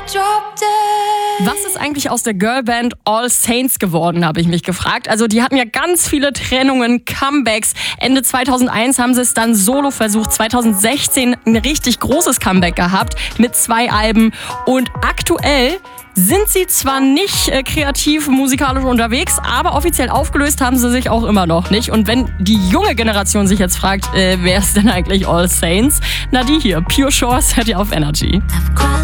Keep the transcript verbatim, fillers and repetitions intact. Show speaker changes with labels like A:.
A: dropped dead.
B: Was ist eigentlich aus der Girlband All Saints geworden, habe ich mich gefragt. Also die hatten ja ganz viele Trennungen, Comebacks. Ende zweitausendeins haben sie es dann solo versucht. zweitausendsechzehn ein richtig großes Comeback gehabt mit zwei Alben. Und aktuell sind sie zwar nicht äh, kreativ musikalisch unterwegs, aber offiziell aufgelöst haben sie sich auch immer noch nicht. Und wenn die junge Generation sich jetzt fragt, äh, wer ist denn eigentlich All Saints? Na die hier, Pure Shores, hört ihr auf Energy.
A: I've crossed